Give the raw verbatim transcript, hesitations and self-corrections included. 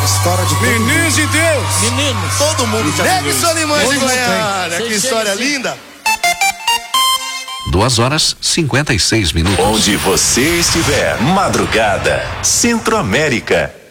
História de Meninos de Deus. Meninos. Todo mundo já viveu Davidson Limões de Goiânia. Que história linda. Duas horas cinquenta e seis minutos. Onde você estiver, madrugada, Centro-América.